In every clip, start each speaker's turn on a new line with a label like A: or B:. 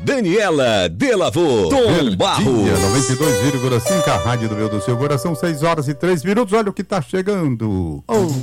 A: Daniela Delavô, Tom Barros.
B: 92,5, a rádio do meu do seu coração, 6h03. Olha o que tá chegando.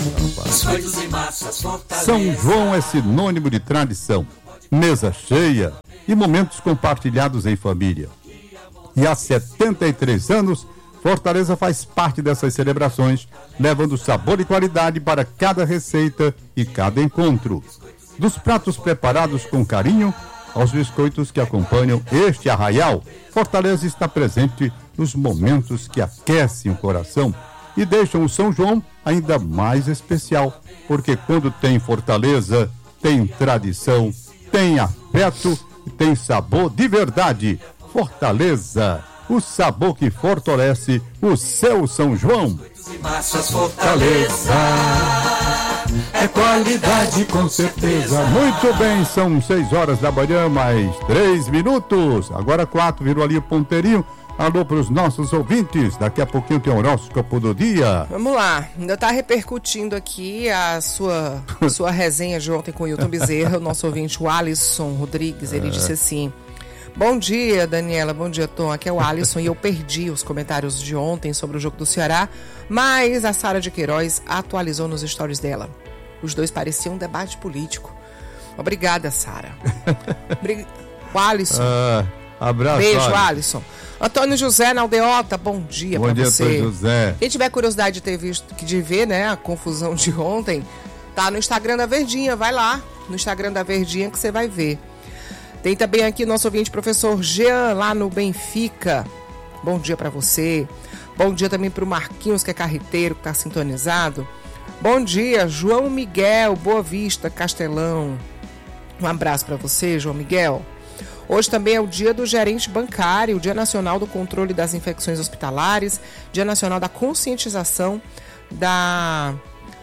B: São João é sinônimo de tradição, mesa cheia e momentos compartilhados em família. E há 73 anos, Fortaleza faz parte dessas celebrações, levando sabor e qualidade para cada receita e cada encontro. Dos pratos preparados com carinho aos biscoitos que acompanham este arraial, Fortaleza está presente nos momentos que aquecem o coração e deixam o São João ainda mais especial, porque quando tem Fortaleza, tem tradição, tem afeto e tem sabor de verdade. Fortaleza, o sabor que fortalece o seu São João. Fortaleza é qualidade com certeza. Muito bem, são 6h da manhã, mais 3 minutos. Agora 4, virou ali o ponteirinho. Alô para os nossos ouvintes. Daqui a pouquinho tem o horóscopo do dia.
C: Vamos lá, ainda está repercutindo aqui a sua resenha de ontem com o Hilton Bezerra, o nosso ouvinte, o Alisson Rodrigues. Ele disse assim: bom dia, Daniela, bom dia, Tom. Aqui é o Alisson e eu perdi os comentários de ontem sobre o jogo do Ceará, mas a Sara de Queiroz atualizou nos stories dela. Os dois pareciam um debate político. Obrigada, Sara. O Alisson.
B: Abraço.
C: Beijo, Alisson. Antônio José na Aldeota, bom dia pra você.
B: Bom dia, Antônio José.
C: Quem tiver curiosidade de ver, né, a confusão de ontem, tá no Instagram da Verdinha, vai lá no Instagram da Verdinha que você vai ver. Tem também aqui nosso ouvinte, professor Jean, lá no Benfica. Bom dia pra você. Bom dia também pro Marquinhos, que é carreteiro, que tá sintonizado. Bom dia, João Miguel, Boa Vista, Castelão. Um abraço pra você, João Miguel. Hoje também é o dia do gerente bancário, o Dia Nacional do Controle das Infecções Hospitalares, Dia Nacional da Conscientização da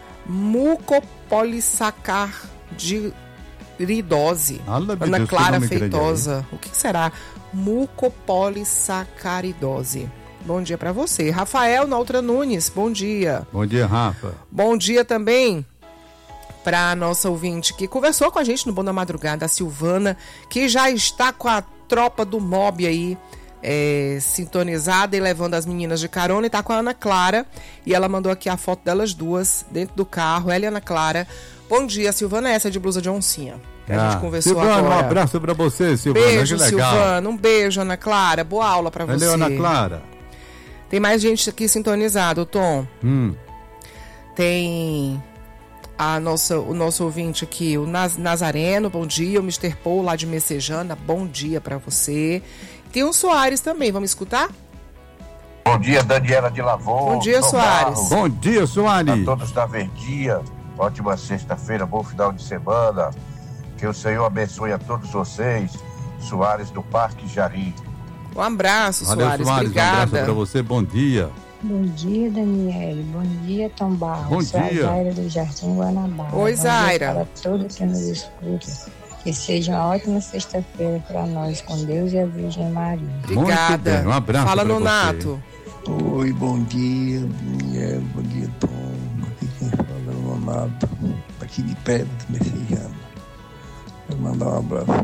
C: mucopolissacaridose. Ana Clara Feitosa. O que será mucopolissacaridose? Bom dia para você. Rafael Nautra Nunes, bom dia.
B: Bom dia, Rafa.
C: Bom dia também para a nossa ouvinte que conversou com a gente no Bom da Madrugada, a Silvana, que já está com a tropa do Mob aí sintonizada e levando as meninas de carona, e está com a Ana Clara, e ela mandou aqui a foto delas duas dentro do carro, ela e a Ana Clara. Bom dia, Silvana, essa de blusa de oncinha que a gente conversou
B: Silvana,
C: agora.
B: Um abraço para você, Silvana.
C: Beijo,
B: que legal.
C: Silvana, um beijo, Ana Clara, boa aula para você.
B: Valeu, Ana Clara.
C: Tem mais gente aqui sintonizado, Tom. Tem o nosso ouvinte aqui, o Nazareno, bom dia. O Mr. Paul, lá de Messejana, bom dia para você. Tem o Soares também, vamos escutar?
D: Bom dia, Daniela de Lavô.
C: Bom dia, Soares.
B: Bom dia, Soares.
D: A todos da Verdinha, ótima sexta-feira, bom final de semana. Que o Senhor abençoe a todos vocês. Soares do Parque Jari.
C: Um abraço,
B: Valeu,
C: Soares,
B: Um
C: obrigada.
B: abraço para você, bom dia.
E: Bom dia, Daniele. Bom dia, Tom Barros.
B: Bom
E: Sou
B: dia.
E: a Zaira do Jardim Guanabara.
C: Oi, Zaira.
E: Para todos que nos escutam. Que seja uma ótima sexta-feira para nós, com Deus e a Virgem Maria.
C: Obrigada.
B: Muito bem, um abraço.
C: Fala,
B: pra
C: Nonato.
F: Oi, bom dia, Daniel, bom dia, Tom. Aqui quem fala é o Nonato, aqui de perto, Messejana. Quero mandar um abraço para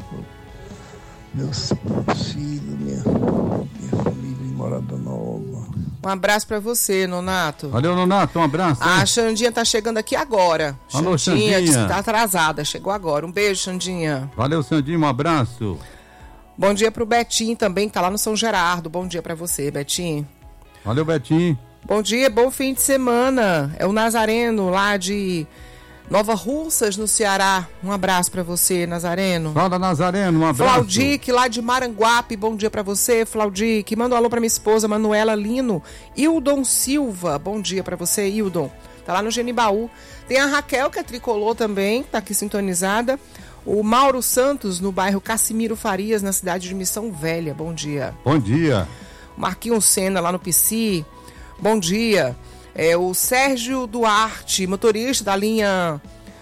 F: meus filhos, minha família em Morada Nova.
C: Um abraço pra você, Nonato.
B: Valeu, Nonato, um abraço.
C: A Xandinha tá chegando aqui agora.
B: Alô, Xandinha.
C: Tá atrasada, chegou agora. Um beijo, Xandinha.
B: Valeu, Xandinho, um abraço.
C: Bom dia pro Betinho também, que tá lá no São Gerardo. Bom dia pra você, Betinho.
B: Valeu, Betinho.
C: Bom dia, bom fim de semana. É o Nazareno, lá de Nova Russas, no Ceará. Um abraço pra você, Nazareno.
B: Fala, Nazareno, um abraço.
C: Flaudique, lá de Maranguape, bom dia pra você, Flaudique. Manda um alô pra minha esposa, Manuela Lino. Hildon Silva, bom dia pra você, Hildon. Tá lá no Genibaú. Tem a Raquel, que é tricolor também, tá aqui sintonizada. O Mauro Santos, no bairro Cassimiro Farias, na cidade de Missão Velha, bom dia.
B: Bom dia.
C: Marquinhos Sena, lá no PC, bom dia. O Sérgio Duarte, motorista da linha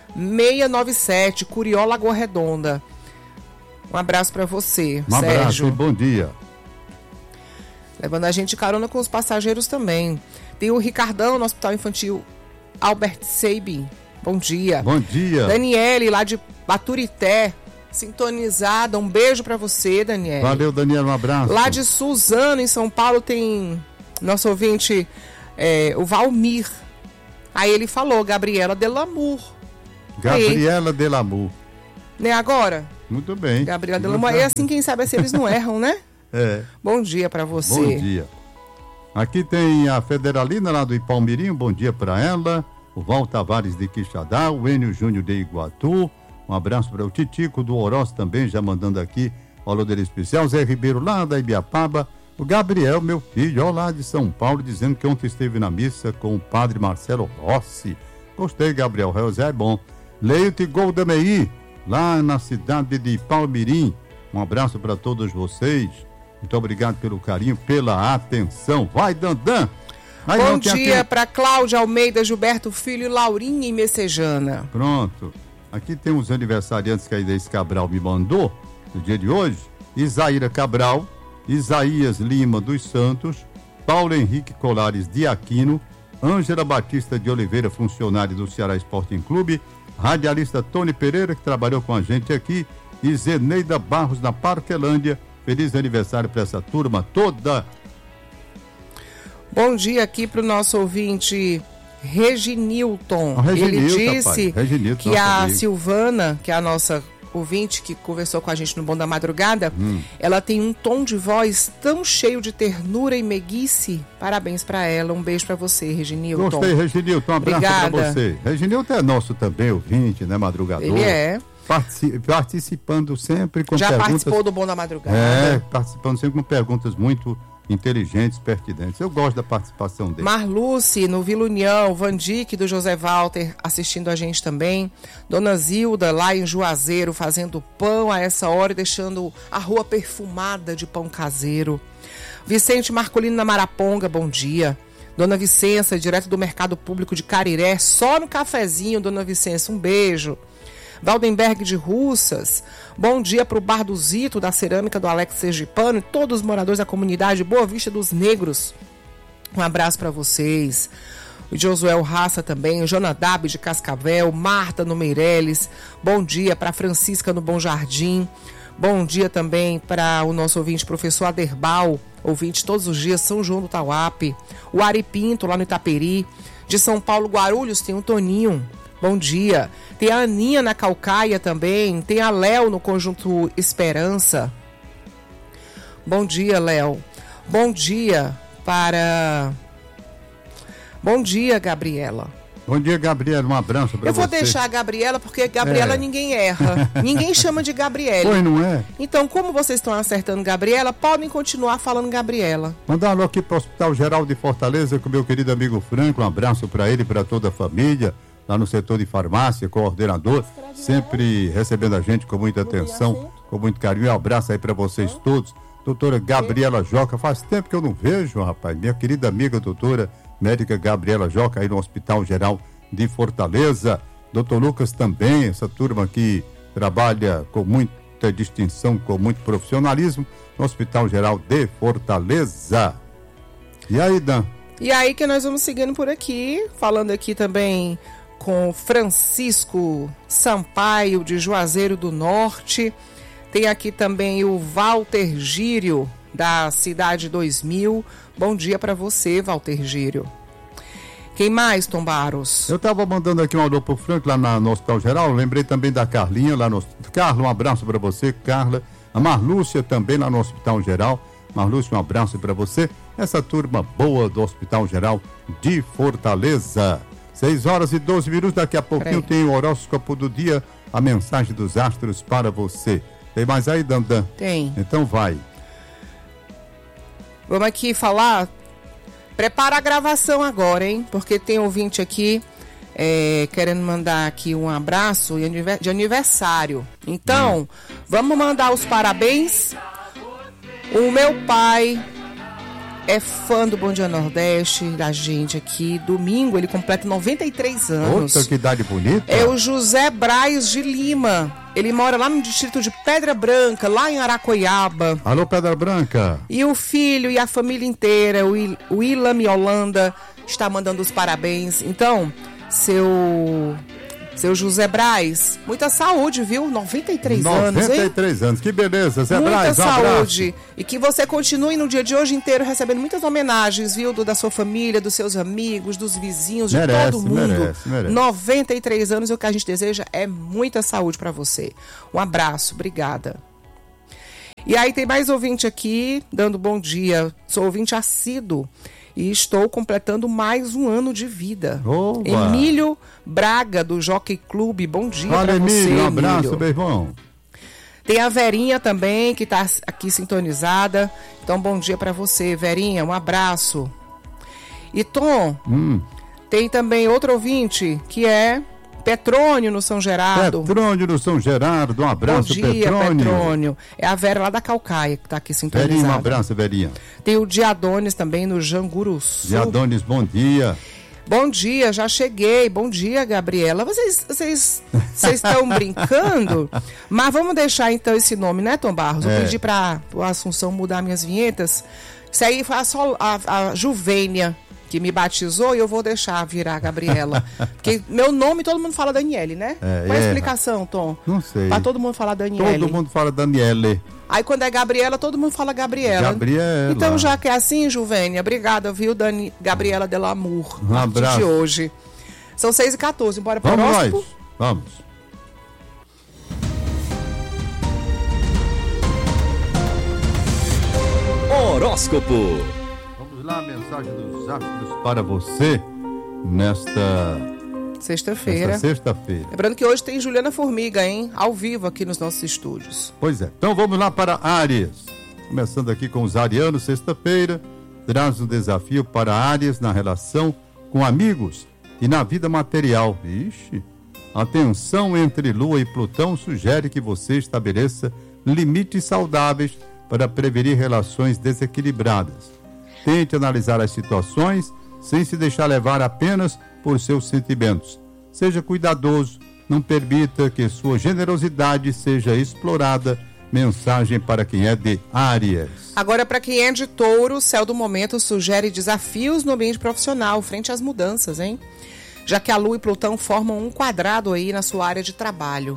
C: 697, Curió, Lagoa Redonda. Um abraço pra você,
B: Um
C: Sérgio.
B: abraço e bom dia.
C: Levando a gente carona com os passageiros também. Tem o Ricardão, no Hospital Infantil Albert Sabin. Bom dia.
B: Bom dia.
C: Daniele, lá de Baturité, sintonizada. Um beijo pra você, Daniel.
B: Valeu, Daniel, um abraço.
C: Lá de Suzano, em São Paulo, tem nosso ouvinte, o Valmir. Aí ele falou, Gabriela Delamour.
B: Gabriela Delamour.
C: Né, agora?
B: Muito bem.
C: Gabriela Delamour. Aí assim, quem sabe se eles não erram, né? Bom dia pra você.
B: Bom dia. Aqui tem a Federalina lá do Ipalmirim, bom dia para ela. O Val Tavares de Quixadá, o Enio Júnior de Iguatu. Um abraço para o Titico do Oroz também, já mandando aqui o alô dele especial. Zé Ribeiro lá da Ibiapaba. O Gabriel, meu filho, ó, lá de São Paulo, dizendo que ontem esteve na missa com o padre Marcelo Rossi. Gostei, Gabriel, o Zé é bom. Leite Goldamei, lá na cidade de Ipalmirim. Um abraço para todos vocês. Muito obrigado pelo carinho, pela atenção. Vai, Dandan!
C: Bom dia para Cláudia Almeida, Gilberto Filho e Laurinha em Messejana.
B: Pronto. Aqui tem uns aniversariantes que a Inês Cabral me mandou no dia de hoje. Isaíra Cabral, Isaías Lima dos Santos, Paulo Henrique Colares de Aquino, Ângela Batista de Oliveira, funcionária do Ceará Sporting Clube, radialista Tony Pereira, que trabalhou com a gente aqui, e Zeneida Barros, na Parquelândia. Feliz aniversário para essa turma toda.
C: Bom dia aqui para o nosso ouvinte Reginilton. Ele disse que a amigo. Silvana, que é a nossa ouvinte que conversou com a gente no Bom da Madrugada, ela tem um tom de voz tão cheio de ternura e meiguice. Parabéns para ela. Um beijo para você, Reginilton.
B: Gostei, Reginilton. Um abraço para você. Reginilton é nosso também ouvinte, né, madrugador?
C: Ele é.
B: Participando sempre com
C: já
B: perguntas... Já
C: participou do Bom da Madrugada.
B: Participando sempre com perguntas muito inteligentes, pertinentes. Eu gosto da participação dele.
C: Marluce, no Vila União, Vandique do José Walter assistindo a gente também. Dona Zilda, lá em Juazeiro, fazendo pão a essa hora e deixando a rua perfumada de pão caseiro. Vicente Marcolino na Maraponga, bom dia. Dona Vicença, direto do Mercado Público de Cariré, só no cafezinho, Dona Vicença, um beijo. Valdenberg de Russas, bom dia para o Bar do Zito, da Cerâmica do Alex Sergipano e todos os moradores da comunidade Boa Vista dos Negros. Um abraço para vocês. O Josuel Raça também, o Jonadab de Cascavel, Marta no Meireles, bom dia para Francisca no Bom Jardim, bom dia também para o nosso ouvinte professor Aderbal, ouvinte todos os dias, São João do Tauape, o Ari Pinto lá no Itaperi, de São Paulo Guarulhos tem o Toninho. Bom dia. Tem a Aninha na Calcaia também. Tem a Léo no Conjunto Esperança. Bom dia, Léo. Bom dia para... Bom dia, Gabriela.
B: Bom dia, Gabriela. Um abraço para você.
C: Eu vou deixar a Gabriela porque Gabriela ninguém erra. Ninguém chama de Gabriela.
B: Pois não é?
C: Então, como vocês estão acertando Gabriela, podem continuar falando Gabriela.
B: Mandar um alô aqui para o Hospital Geral de Fortaleza com meu querido amigo Franco. Um abraço para ele e para toda a família. Lá no setor de farmácia, coordenador, sempre recebendo a gente com muita atenção, com muito carinho. Um abraço aí para vocês todos. Doutora Gabriela Joca, faz tempo que eu não vejo, rapaz. Minha querida amiga doutora médica Gabriela Joca, aí no Hospital Geral de Fortaleza. Doutor Lucas também, essa turma que trabalha com muita distinção, com muito profissionalismo, no Hospital Geral de Fortaleza. E aí, Dan?
C: E aí que nós vamos seguindo por aqui, falando aqui também com Francisco Sampaio, de Juazeiro do Norte. Tem aqui também o Walter Gírio, da Cidade 2000. Bom dia para você, Walter Gírio. Quem mais, Tom Barros?
B: Eu estava mandando aqui um alô pro Franco lá no Hospital Geral. Lembrei também da Carlinha lá no... Carla, um abraço para você, Carla. A Marlúcia também lá no Hospital Geral. Marlúcia, um abraço para você. Essa turma boa do Hospital Geral de Fortaleza. 6h12. Daqui a pouquinho tem o horóscopo do dia, a mensagem dos astros para você. Tem mais aí, Dandan?
C: Tem.
B: Então vai.
C: Vamos aqui falar. Prepara a gravação agora, hein? Porque tem ouvinte aqui querendo mandar aqui um abraço de aniversário. Então, vamos mandar os parabéns. O meu pai é fã do Bom Dia Nordeste, da gente aqui. Domingo ele completa 93 anos.
B: Outra que idade bonita.
C: É o José Braz de Lima. Ele mora lá no distrito de Pedra Branca, lá em Aracoiaba.
B: Alô, Pedra Branca.
C: E o filho e a família inteira, o Ilame Holanda, está mandando os parabéns. Então, seu Seu José Braz, muita saúde, viu? 93 anos, hein?
B: 93 anos, que beleza, Zé
C: Muita
B: Braz, um
C: saúde.
B: abraço.
C: E que você continue no dia de hoje inteiro recebendo muitas homenagens, viu? Da sua família, dos seus amigos, dos vizinhos, de todo mundo.
B: Merece.
C: 93 anos, e o que a gente deseja é muita saúde para você. Um abraço, obrigada. E aí tem mais ouvinte aqui, dando bom dia. Sou ouvinte assíduo e estou completando mais um ano de vida.
B: Oba.
C: Emílio Braga, do Jockey Clube. Bom dia
B: Fala,
C: para você,
B: Emílio, um abraço,
C: Emílio.
B: meu irmão.
C: Tem a Verinha também, que está aqui sintonizada. Então, bom dia para você, Verinha. Um abraço. E, Tom, tem também outro ouvinte, que é Petrônio, no São Gerardo.
B: Petrônio no São Gerardo, um abraço,
C: Bom dia,
B: Petrônio.
C: Petrônio. É a Vera lá da Calcaia, que está aqui sintonizada.
B: Verinha, um abraço, Verinha.
C: Tem o Diadonis também, no Janguruçu.
B: Diadonis, bom dia.
C: Bom dia, já cheguei. Bom dia, Gabriela. Vocês estão brincando? Mas vamos deixar então esse nome, né, Tom Barros? Eu pedi para o Assunção mudar minhas vinhetas. Isso aí foi a Juvênia que me batizou, e eu vou deixar virar Gabriela. Porque meu nome todo mundo fala Daniele, né? Qual a explicação, Tom?
B: Não sei.
C: Para todo mundo falar Daniele.
B: Todo mundo fala Daniele.
C: Aí quando é Gabriela, todo mundo fala Gabriela.
B: Gabriela.
C: Então, já que é assim, Juvênia, obrigada, viu, Gabriela Delamour,
B: Um abraço.
C: de hoje. São 6h14, bora pro
B: Vamos
C: horóscopo?
B: nós, vamos.
A: Horóscopo.
B: Vamos lá, a mensagem dos astros para você nesta
C: Sexta-feira.
B: sexta-feira.
C: Lembrando que hoje tem Juliana Formiga, hein? Ao vivo aqui nos nossos estúdios.
B: Pois é. Então vamos lá para Áries. Começando aqui com os arianos, sexta-feira. Traz um desafio para Áries na relação com amigos e na vida material. Ixi. A tensão entre Lua e Plutão sugere que você estabeleça limites saudáveis para prevenir relações desequilibradas. Tente analisar as situações sem se deixar levar apenas por seus sentimentos. Seja cuidadoso, não permita que sua generosidade seja explorada. Mensagem para quem é de Áries.
C: Agora, para quem é de Touro, o céu do momento sugere desafios no ambiente profissional, frente às mudanças, hein? Já que a Lua e Plutão formam um quadrado aí na sua área de trabalho.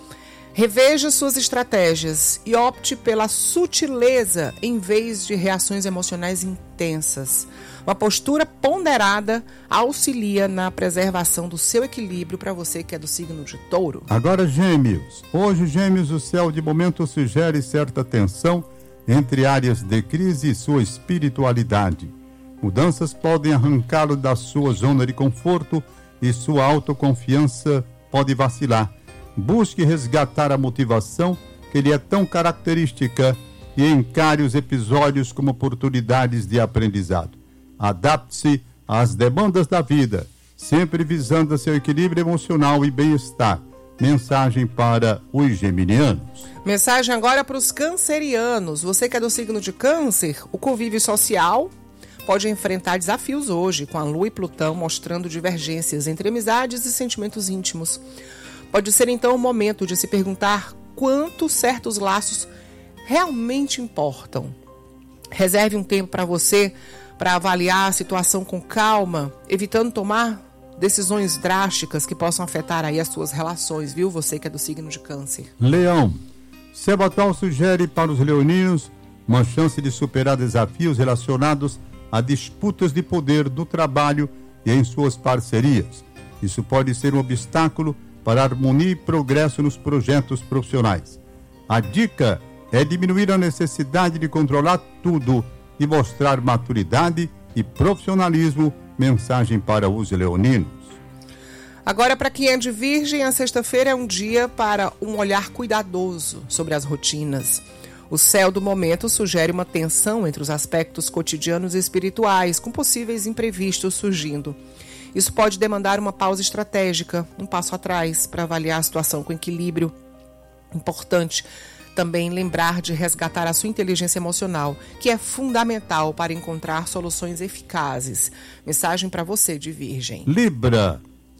C: Reveja suas estratégias e opte pela sutileza em vez de reações emocionais intensas. Uma postura ponderada auxilia na preservação do seu equilíbrio para você que é do signo de Touro.
B: Agora, Gêmeos. Hoje, Gêmeos, o céu de momento sugere certa tensão entre áreas de crise e sua espiritualidade. Mudanças podem arrancá-lo da sua zona de conforto e sua autoconfiança pode vacilar. Busque resgatar a motivação que lhe é tão característica e encare os episódios como oportunidades de aprendizado. Adapte-se às demandas da vida, sempre visando seu equilíbrio emocional e bem-estar. Mensagem para os geminianos.
C: Mensagem agora para os cancerianos. Você que é do signo de Câncer, o convívio social pode enfrentar desafios hoje, com a Lua e Plutão mostrando divergências entre amizades e sentimentos íntimos. Pode ser então o momento de se perguntar quanto certos laços realmente importam. Reserve um tempo para você para avaliar a situação com calma, evitando tomar decisões drásticas que possam afetar aí as suas relações, viu? Você que é do signo de Câncer.
B: Leão. Céu atual sugere para os leoninos uma chance de superar desafios relacionados a disputas de poder no trabalho e em suas parcerias. Isso pode ser um obstáculo para harmonia e progresso nos projetos profissionais. A dica é diminuir a necessidade de controlar tudo e mostrar maturidade e profissionalismo. Mensagem para os leoninos.
C: Agora, para quem é de Virgem, a sexta-feira é um dia para um olhar cuidadoso sobre as rotinas. O céu do momento sugere uma tensão entre os aspectos cotidianos e espirituais, com possíveis imprevistos surgindo. Isso pode demandar uma pausa estratégica, um passo atrás, para avaliar a situação com equilíbrio. Importante também lembrar de resgatar a sua inteligência emocional, que é fundamental para encontrar soluções eficazes. Mensagem para você de Virgem.
B: Libra.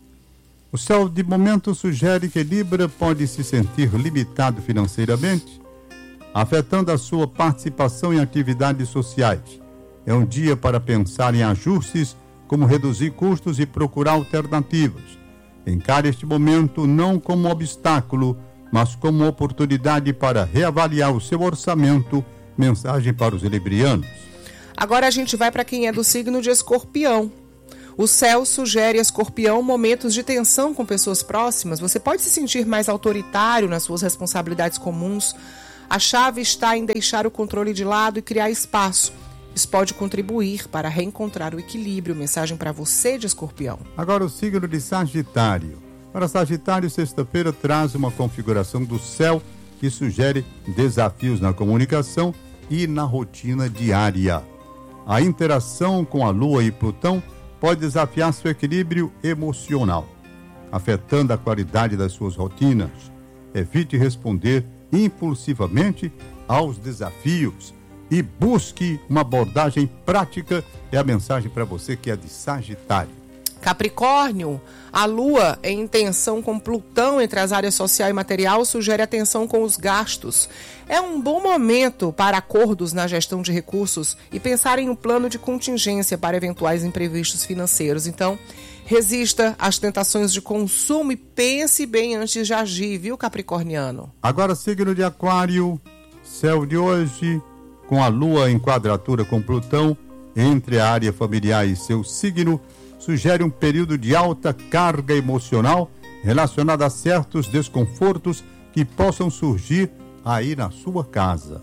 B: O céu de momento sugere que Libra pode se sentir limitado financeiramente, afetando a sua participação em atividades sociais. É um dia para pensar em ajustes, como reduzir custos e procurar alternativas. Encare este momento não como obstáculo, mas como oportunidade para reavaliar o seu orçamento. Mensagem para os librianos.
C: Agora a gente vai para quem é do signo de Escorpião. O céu sugere a Escorpião momentos de tensão com pessoas próximas. Você pode se sentir mais autoritário nas suas responsabilidades comuns. A chave está em deixar o controle de lado e criar espaço. Isso pode contribuir para reencontrar o equilíbrio. Mensagem para você de Escorpião.
B: Agora o signo de Sagitário. Para Sagitário, sexta-feira traz uma configuração do céu que sugere desafios na comunicação e na rotina diária. A interação com a Lua e Plutão pode desafiar seu equilíbrio emocional, afetando a qualidade das suas rotinas. Evite responder impulsivamente aos desafios e busque uma abordagem prática. É a mensagem para você que é de Sagitário.
C: Capricórnio, a Lua em tensão com Plutão entre as áreas social e material sugere atenção com os gastos. É um bom momento para acordos na gestão de recursos e pensar em um plano de contingência para eventuais imprevistos financeiros. Então, resista às tentações de consumo e pense bem antes de agir, viu, capricorniano?
B: Agora, signo de Aquário, céu de hoje, com a Lua em quadratura com Plutão, entre a área familiar e seu signo, sugere um período de alta carga emocional relacionada a certos desconfortos que possam surgir aí na sua casa.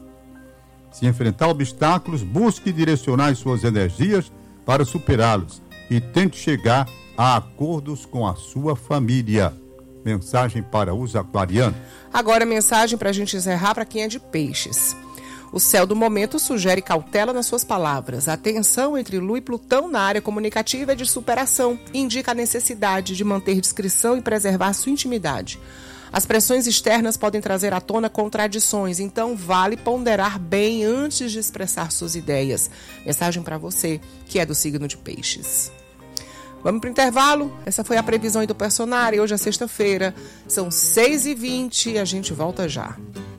B: Se enfrentar obstáculos, busque direcionar suas energias para superá-los e tente chegar a acordos com a sua família. Mensagem para os aquarianos.
C: Agora, mensagem para a gente encerrar para quem é de Peixes. O céu do momento sugere cautela nas suas palavras. A tensão entre Lua e Plutão na área comunicativa é de superação e indica a necessidade de manter discrição e preservar sua intimidade. As pressões externas podem trazer à tona contradições, então vale ponderar bem antes de expressar suas ideias. Mensagem para você que é do signo de Peixes. Vamos para o intervalo? Essa foi a previsão do Personário. Hoje é sexta-feira, são 6h20 e a gente volta já.